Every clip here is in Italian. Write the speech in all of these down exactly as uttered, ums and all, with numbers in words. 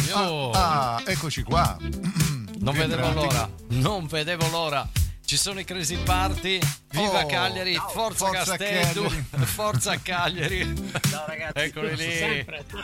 Oh. Ah, ah, eccoci qua. Non vedevo l'ora, non vedevo l'ora. Ci sono i Crazy Party. Viva Oh, Cagliari, no, forza, forza Castello, Cagliari. forza Cagliari. Ciao ragazzi. Eccoli lì.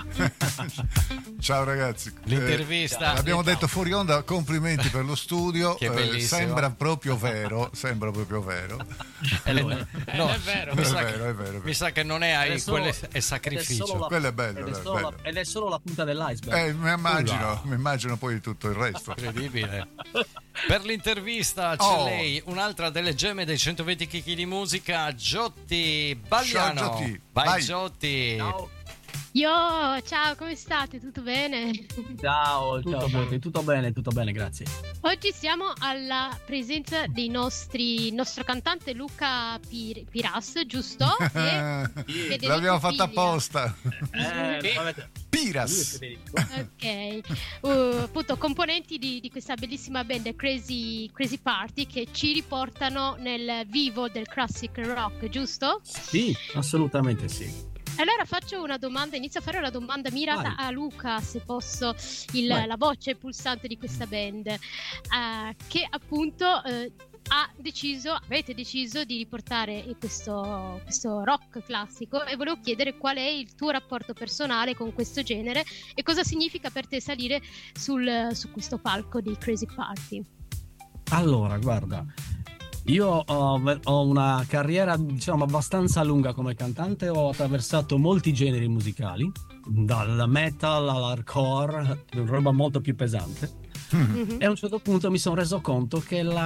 Ciao ragazzi. L'intervista. Eh, abbiamo detto fuori onda, complimenti per lo studio. Che eh, bellissimo. sembra proprio vero, sembra proprio vero. Eh, no, È vero. mi, È sa vero, che, è vero, è vero. mi sa che non è, Ed è ai, solo- quello è ed è sacrificio. solo la- Quello è bello, Ed è, è solo bello. la, ed è solo la punta dell'iceberg. Eh, mi immagino, mi immagino poi tutto il resto. Incredibile. Per l'intervista c'è Oh. lei, un'altra delle gemme dei centoventi chicchi di musica, Giotti Bagliano. Ciao, Giotti. Vai, Vai. Giotti. Ciao. Io, ciao, come state? Tutto bene? Ciao, ciao, Giotti. Tutto bene, tutto bene, grazie. Oggi siamo alla presenza dei nostri il nostro cantante Luca Pir- Piras, giusto? E Federico L'abbiamo fatta Piglia. apposta. Eh, avete- Piras. Ok, uh, appunto componenti di, di questa bellissima band Crazy, Crazy Party che ci riportano nel vivo del classic rock, giusto? Sì, assolutamente sì. Allora faccio una domanda, inizio a fare una domanda mirata Vai. a Luca, se posso, il- Vai. la voce pulsante di questa band, eh, che appunto eh, ha deciso, avete deciso di riportare questo, questo rock classico, e volevo chiedere qual è il tuo rapporto personale con questo genere e cosa significa per te salire sul, su questo palco di Crazy Party. Allora, guarda, io ho, ho una carriera, diciamo, abbastanza lunga come cantante. Ho attraversato molti generi musicali, dal metal all'hardcore, roba molto più pesante. Mhm. E a un certo punto mi sono reso conto che, la,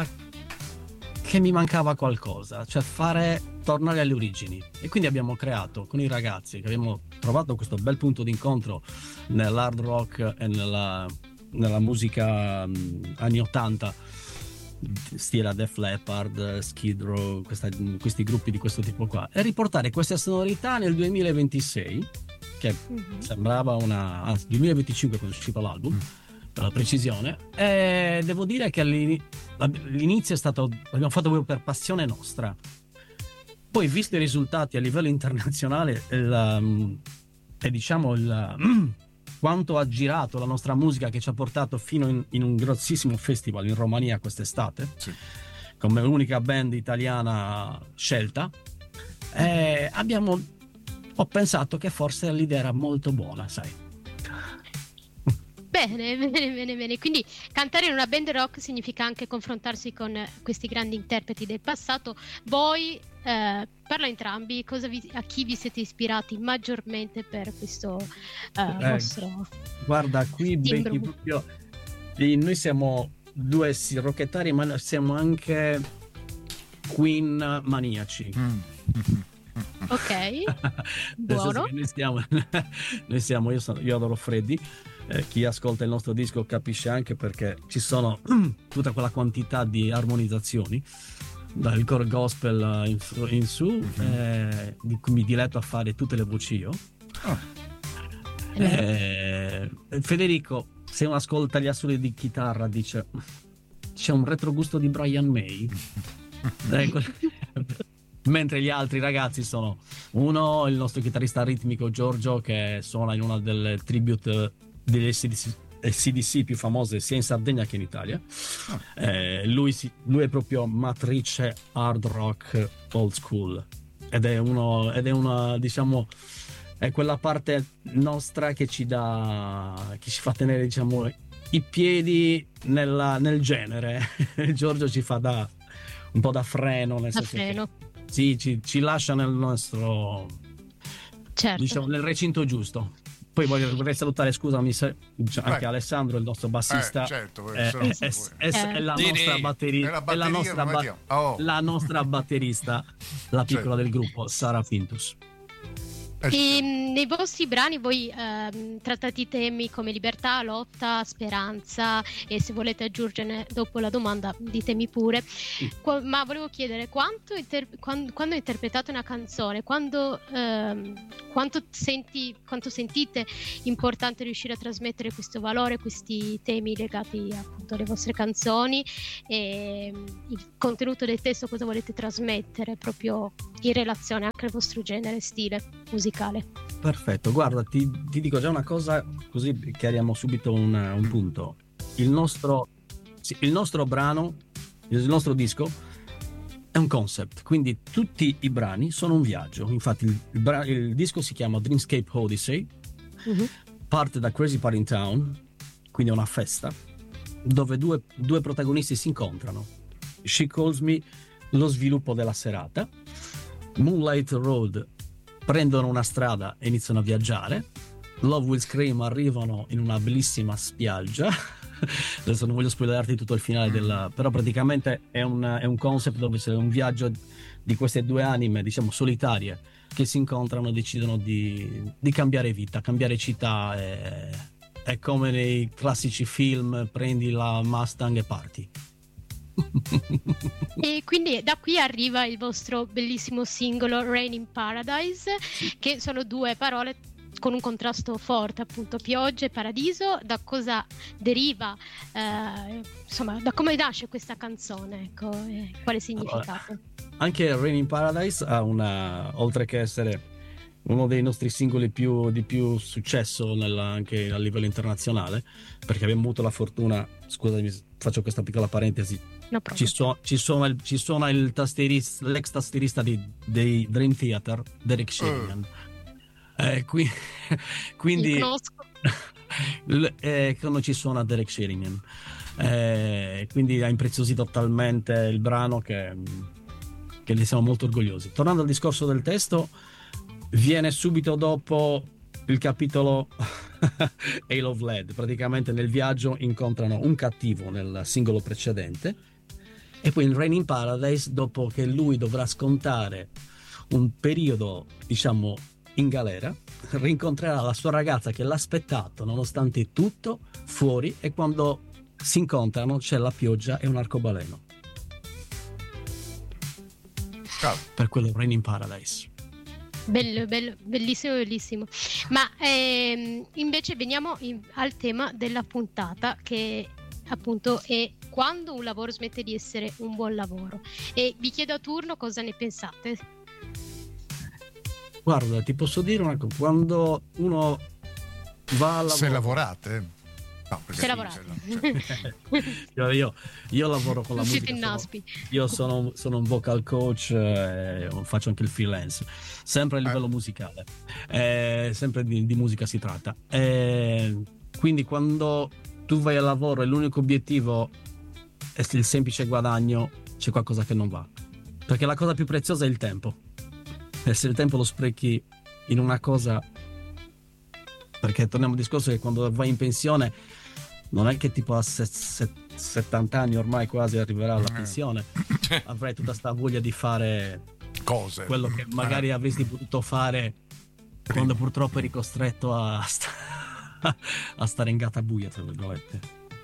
che mi mancava qualcosa, cioè fare tornare alle origini. E quindi abbiamo creato con i ragazzi, che abbiamo trovato questo bel punto d'incontro nell'hard rock e nella, nella musica mh, anni ottanta, stile Def Leppard, Skid Row, questa- questi gruppi di questo tipo qua, e riportare queste sonorità nel duemilaventisei, che Mhm. sembrava una, anzi duemilaventicinque quando è uscito l'album, per la precisione. E devo dire che all'ini- l'inizio è stato, l'abbiamo fatto proprio per passione nostra. Poi, visto i risultati a livello internazionale, il, um, e diciamo il quanto ha girato la nostra musica, che ci ha portato fino in, in un grossissimo festival in Romania quest'estate, Sì. come unica band italiana scelta, e abbiamo ho pensato che forse l'idea era molto buona, sai. Bene, bene, bene, bene. Quindi cantare in una band rock significa anche confrontarsi con eh, questi grandi interpreti del passato. Voi, eh, parla entrambi, cosa vi- a chi vi siete ispirati maggiormente per questo eh, Eh, vostro... Guarda, qui Timbro. becchi proprio. eh, Noi siamo due sì, rockettari, ma siamo anche Queen maniaci. Mm. Ok, Nel buono. senso che noi siamo, noi siamo io, sono, io adoro Freddy. Eh, chi ascolta il nostro disco capisce anche perché ci sono tutta quella quantità di armonizzazioni dal core gospel in, su- in su, Mhm. eh, di cui mi diletto a fare tutte le voci io. Ah. Eh, Federico, se uno ascolta gli assoli di chitarra, dice c'è un retrogusto di Brian May. Ecco. Mentre gli altri ragazzi sono uno, il nostro chitarrista ritmico Giorgio, che suona in una delle tribute delle C D C, C D C più famose sia in Sardegna che in Italia. Eh, lui, si- lui è proprio matrice hard rock old school, ed è uno ed è una, diciamo, è quella parte nostra che ci dà, che ci fa tenere, diciamo, i piedi nella- nel genere. Giorgio ci fa da un po' da freno, nel Da senso che freno, sì, ci, ci lascia nel nostro, certo. diciamo, nel recinto giusto. Poi voglio, vorrei salutare, scusami, se, cioè, anche Vai. Alessandro, il nostro bassista. Eh, certo, poi è, sono- è- è- è- è la Direi. nostra batteri- È la è la batteria, nostra come ba- mettiamo? Oh. la nostra batterista, la piccola Certo. del gruppo, Sara Pintus. Eh, E mh, nei vostri brani voi ehm, trattate temi come libertà, lotta, speranza, e se volete aggiungere dopo la domanda ditemi pure. Qua- ma volevo chiedere quanto inter- quan- quando interpretate una canzone, quando, ehm, quanto, senti, quanto sentite importante riuscire a trasmettere questo valore, questi temi legati appunto alle vostre canzoni, e mh, il contenuto del testo, cosa volete trasmettere proprio in relazione anche al vostro genere, stile musicale. Perfetto, guarda, ti, ti dico già una cosa, così chiariamo subito un, un punto. Il nostro, sì, il nostro brano, il nostro disco è un concept, quindi tutti i brani sono un viaggio. Infatti il, il, bra- il disco si chiama Dreamscape Odyssey, mm-hmm. parte da Crazy Party in Town, quindi è una festa dove due, due protagonisti si incontrano. She Calls Me, lo sviluppo della serata. Moonlight Road, prendono una strada e iniziano a viaggiare. Love Will Scream, arrivano in una bellissima spiaggia. Adesso non voglio spoilerarti tutto il finale della, però praticamente è un, è un concept dove c'è un viaggio di queste due anime, diciamo solitarie, che si incontrano e decidono di, di cambiare vita, cambiare città. È, è come nei classici film, prendi la Mustang e parti. E quindi da qui arriva il vostro bellissimo singolo Rain in Paradise, che sono due parole con un contrasto forte, appunto, pioggia e paradiso. Da cosa deriva, eh, insomma, da come nasce questa canzone, ecco, e quale significato? Allora, anche Rain in Paradise ha una, oltre che essere uno dei nostri singoli più, di più successo nella, anche a livello internazionale, perché abbiamo avuto la fortuna, scusami, faccio questa piccola parentesi, no ci, su, ci, suona il, ci suona il tastierista, l'ex tastierista di, dei Dream Theater, Derek Sheridan. Uh. Eh, qui, quindi eh, quando ci suona Derek Sheridan, eh, quindi ha impreziosito totalmente il brano, che, che ne siamo molto orgogliosi. Tornando al discorso del testo, viene subito dopo il capitolo Hail of Lead. Praticamente nel viaggio incontrano un cattivo nel singolo precedente, e poi in Rain in Paradise, dopo che lui dovrà scontare un periodo, diciamo, in galera, rincontrerà la sua ragazza che l'ha aspettato nonostante tutto fuori, e quando si incontrano c'è la pioggia e un arcobaleno. Oh. Per quello Rain in Paradise. Bello, bello, bellissimo, bellissimo. Ma ehm, invece veniamo in, al tema della puntata, che appunto è quando un lavoro smette di essere un buon lavoro. E vi chiedo a turno cosa ne pensate. Guarda, ti posso dire una cosa: quando uno va a lavorare, se lavorate, no, se sì, lavorate, io, io, io lavoro con la non musica. Siete innaspi. Sono, io sono, sono un vocal coach, eh, faccio anche il freelance, sempre a livello eh. musicale, eh, sempre di, di musica si tratta. Eh, quindi quando tu vai al lavoro e l'unico obiettivo è il semplice guadagno, c'è qualcosa che non va, perché la cosa più preziosa è il tempo. E se il tempo lo sprechi in una cosa, perché torniamo al discorso che quando vai in pensione non è che tipo a set, set, settanta anni ormai quasi arriverà alla pensione, avrai tutta sta voglia di fare cose, quello che magari avresti potuto fare quando purtroppo eri costretto a, st- a stare in gatta buia, tra virgolette.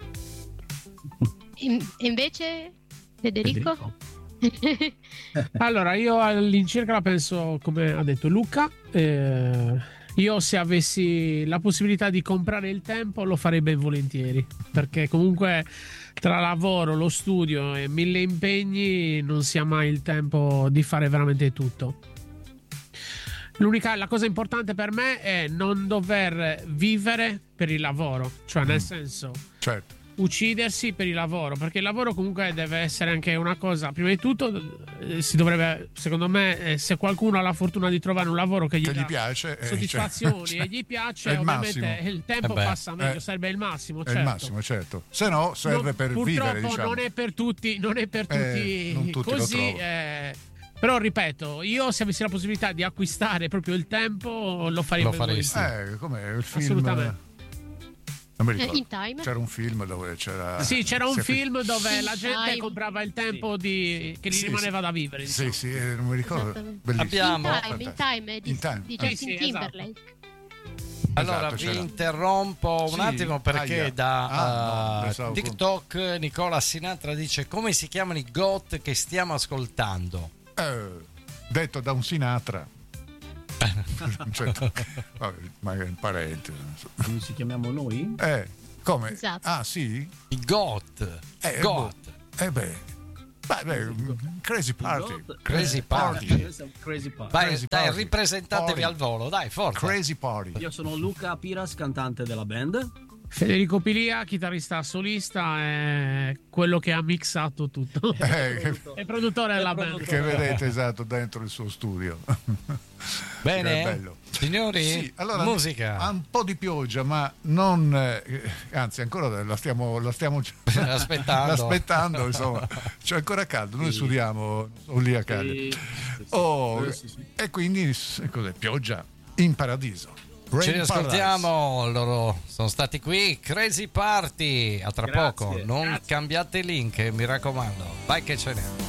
E invece Federico? Federico? Allora, io all'incirca la penso come ha detto Luca. eh, io se avessi la possibilità di comprare il tempo lo farei ben volentieri, perché comunque tra lavoro, lo studio e mille impegni non si ha mai il tempo di fare veramente tutto. L'unica, la cosa importante per me è non dover vivere per il lavoro, cioè nel senso, certo, uccidersi per il lavoro, perché il lavoro comunque deve essere anche una cosa, prima di tutto eh, si dovrebbe, secondo me, eh, se qualcuno ha la fortuna di trovare un lavoro che gli, che dà gli piace, soddisfazioni cioè, e gli piace, il ovviamente massimo. il tempo eh passa meglio, eh, sarebbe il massimo, certo. È il massimo, certo. Se no serve non, per purtroppo vivere, diciamo. non è per tutti, non è per tutti, eh, non tutti così, lo eh, però ripeto, io se avessi la possibilità di acquistare proprio il tempo lo farei. Lo faresti. Eh, come il film, assolutamente. Non mi ricordo. In Time? C'era un film dove c'era. Sì, c'era un film fi- dove In la gente Time. comprava il tempo di... che gli Sì, rimaneva sì. da vivere. Sì, Insomma. sì, eh, non mi ricordo. Esattamente. Bellissimo. Abbiamo- In Time, in Time di, In Time. di Ah. Justin Sì, sì, Timberlake. Allora Esatto, vi c'era. interrompo un Sì, attimo perché aia. da Ah, no, uh, pensavo- TikTok Nicola Sinatra dice: come si chiamano i GOT che stiamo ascoltando? Eh, detto da un Sinatra. Certo. Vabbè, magari in parentesi. non so. Come ci chiamiamo noi? Eh, come? Esatto. Ah, sì? I GOT. Eh, GOT. boh. Eh beh, Beh, beh, crazy party. Crazy party. Crazy party. Vai, Crazy dai, party. ripresentatevi Party. al volo, dai, forza. Crazy party. Io sono Luca Piras, cantante della band. Federico Pilia, chitarrista solista, è quello che ha mixato tutto. Eh, È produttore della band. produttore. che vedete esatto dentro il suo studio. Bene, È bello. signori, Sì, allora, musica. ha un po' di pioggia, ma non eh, anzi ancora la stiamo, la stiamo Aspettando. aspettando, insomma, c'è ancora caldo, noi Sì. sudiamo o lì a caldo. Sì, sì, sì. Oh, Eh, sì, sì. e quindi s- cos'è? Pioggia in paradiso. Ci Rain riascoltiamo, loro sono stati qui, Crazy Party, a tra Grazie. poco, non Grazie. cambiate link, mi raccomando, vai che ce n'è.